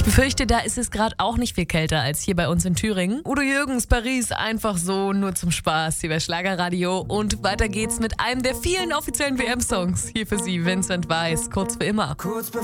Befürchte, da ist es gerade auch nicht viel kälter als hier bei uns in Thüringen. Udo Jürgens, Paris, einfach so, nur zum Spaß, hier bei Schlagerradio. Und weiter geht's mit einem der vielen offiziellen WM-Songs. Hier für Sie, Vincent Weiss, kurz für immer. Kurz